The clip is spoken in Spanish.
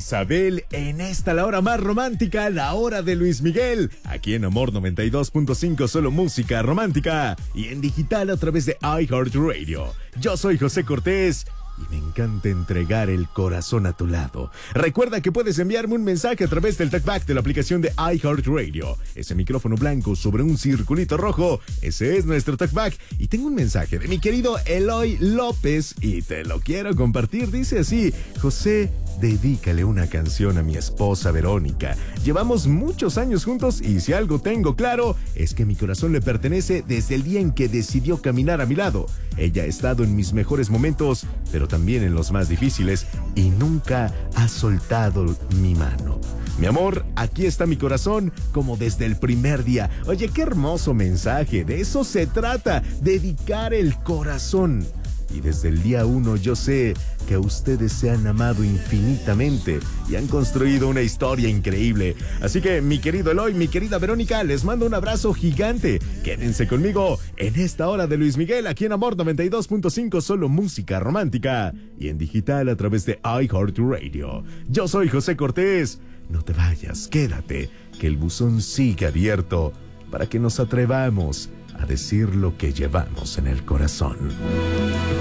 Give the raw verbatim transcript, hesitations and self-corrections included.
Isabel en esta la hora más romántica, la hora de Luis Miguel, aquí en Amor noventa y dos punto cinco, solo música romántica y en digital a través de iHeartRadio. Yo soy José Cortés y me encanta entregar el corazón a tu lado. Recuerda que puedes enviarme un mensaje a través del talkback de la aplicación de iHeartRadio. Ese micrófono blanco sobre un circulito rojo, ese es nuestro talkback. Y tengo un mensaje de mi querido Eloy López y te lo quiero compartir. Dice así: José, dedícale una canción a mi esposa Verónica. Llevamos muchos años juntos y si algo tengo claro es que mi corazón le pertenece desde el día en que decidió caminar a mi lado. Ella ha estado en mis mejores momentos, pero también en los más difíciles y nunca ha soltado mi mano. Mi amor, aquí está mi corazón como desde el primer día. Oye, qué hermoso mensaje, de eso se trata, dedicar el corazón. Y desde el día uno yo sé que ustedes se han amado infinitamente y han construido una historia increíble. Así que, mi querido Eloy, mi querida Verónica, les mando un abrazo gigante. Quédense conmigo en esta hora de Luis Miguel, aquí en Amor noventa y dos punto cinco, solo música romántica y en digital a través de iHeartRadio. Yo soy José Cortés. No te vayas, quédate, que el buzón sigue abierto para que nos atrevamos a decir lo que llevamos en el corazón.